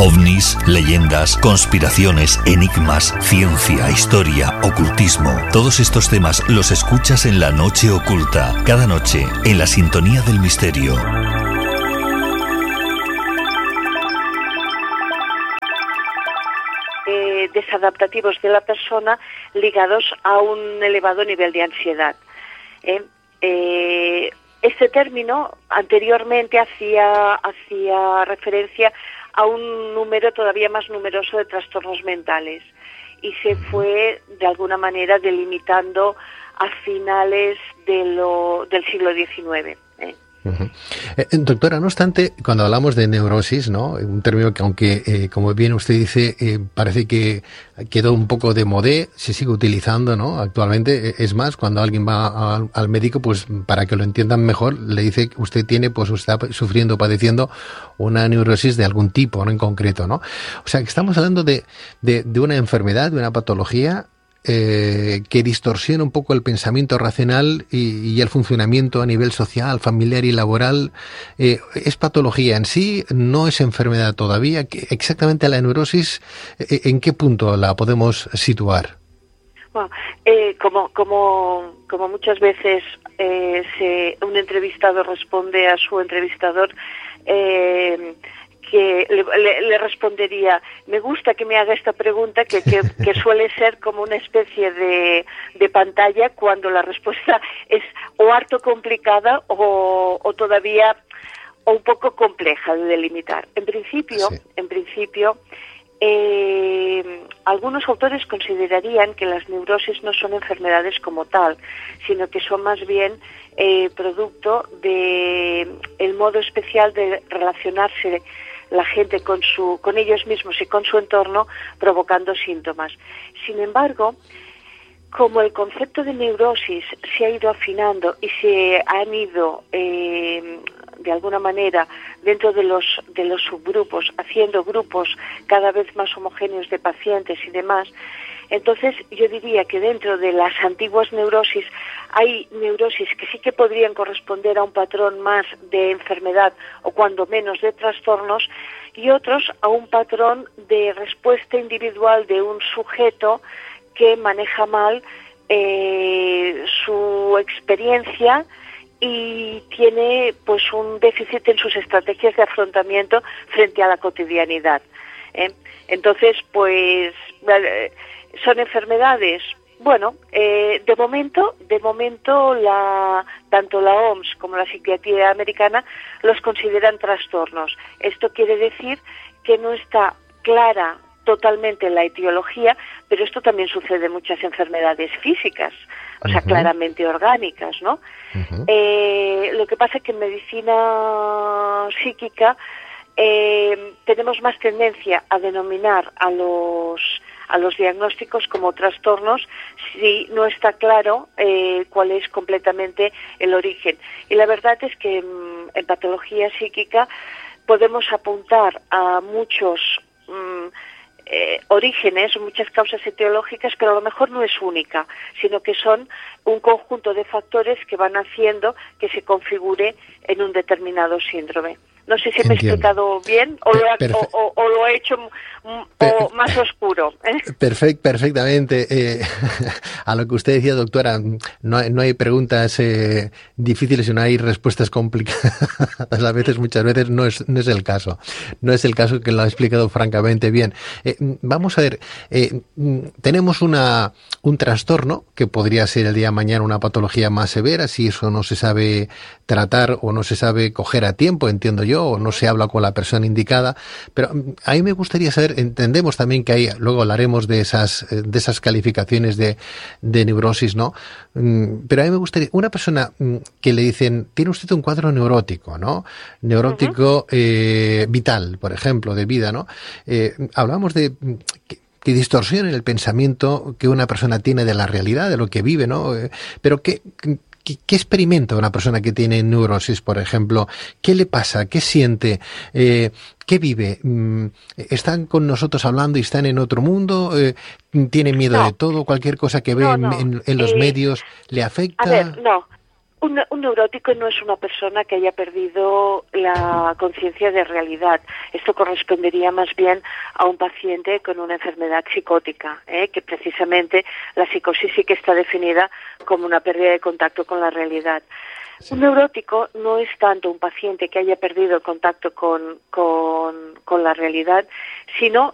ovnis, leyendas, conspiraciones, enigmas, ciencia, historia, ocultismo. Todos estos temas los escuchas en La Noche Oculta, cada noche, en la sintonía del misterio. Desadaptativos de la persona ligados a un elevado nivel de ansiedad. Este término anteriormente hacía referencia a un número todavía más numeroso de trastornos mentales y se fue de alguna manera delimitando a finales del siglo XIX. Uh-huh. Doctora, no obstante, cuando hablamos de neurosis, ¿no? Un término que, aunque, como bien usted dice, parece que quedó un poco de modé, se sigue utilizando, ¿no? Actualmente, es más, cuando alguien va al médico, pues para que lo entiendan mejor, le dice que usted tiene, pues está sufriendo, padeciendo una neurosis de algún tipo, ¿no? En concreto, ¿no? O sea, que estamos hablando de una enfermedad, de una patología que distorsiona un poco el pensamiento racional y el funcionamiento a nivel social, familiar y laboral. ¿Es patología en sí? ¿No es enfermedad todavía? Exactamente la neurosis, ¿en qué punto la podemos situar? Bueno, como muchas veces un entrevistado responde a su entrevistador, que le respondería, me gusta que me haga esta pregunta que suele ser como una especie de pantalla cuando la respuesta es o harto complicada o todavía o un poco compleja de delimitar. En principio, algunos autores considerarían que las neurosis no son enfermedades como tal, sino que son más bien producto de el modo especial de relacionarse la gente con ellos mismos y con su entorno, provocando síntomas. Sin embargo, como el concepto de neurosis se ha ido afinando y se han ido de alguna manera dentro de los subgrupos, haciendo grupos cada vez más homogéneos de pacientes y demás, entonces yo diría que dentro de las antiguas neurosis hay neurosis que sí que podrían corresponder a un patrón más de enfermedad o cuando menos de trastornos y otros a un patrón de respuesta individual de un sujeto que maneja mal su experiencia y tiene pues un déficit en sus estrategias de afrontamiento frente a la cotidianidad. Entonces, pues son enfermedades. Bueno, de momento tanto la OMS como la psiquiatría americana los consideran trastornos. Esto quiere decir que no está clara totalmente la etiología, pero esto también sucede en muchas enfermedades físicas, o sea, claramente orgánicas, ¿no? Lo que pasa es que en medicina psíquica tenemos más tendencia a denominar a los diagnósticos como trastornos si no está claro cuál es completamente el origen. Y la verdad es que en patología psíquica podemos apuntar a muchos orígenes, muchas causas etiológicas, pero a lo mejor no es única, sino que son un conjunto de factores que van haciendo que se configure en un determinado síndrome. No sé si me he explicado bien o lo he hecho más oscuro. Perfectamente. A lo que usted decía, doctora, no hay preguntas difíciles y no hay respuestas complicadas. Muchas veces no es el caso. No es el caso, que lo ha explicado francamente bien. Vamos a ver, tenemos un trastorno que podría ser el día de mañana una patología más severa, si eso no se sabe tratar o no se sabe coger a tiempo, entiendo yo, o no se habla con la persona indicada, pero a mí me gustaría saber, entendemos también que hay, luego hablaremos de esas calificaciones de neurosis, ¿no? Pero a mí me gustaría, una persona que le dicen, tiene usted un cuadro neurótico, ¿no? Neurótico vital, por ejemplo, de vida, ¿no? Hablamos de que distorsionen el pensamiento que una persona tiene de la realidad, de lo que vive, ¿no? Pero ¿qué experimenta una persona que tiene neurosis, por ejemplo? ¿Qué le pasa? ¿Qué siente? ¿Qué vive? ¿Están con nosotros hablando y están en otro mundo? ¿Tiene miedo de todo? ¿Cualquier cosa que ve en los medios le afecta? A ver, no. Un neurótico no es una persona que haya perdido la conciencia de realidad. Esto correspondería más bien a un paciente con una enfermedad psicótica, que precisamente la psicosis sí que está definida como una pérdida de contacto con la realidad. Sí. Un neurótico no es tanto un paciente que haya perdido el contacto con la realidad, sino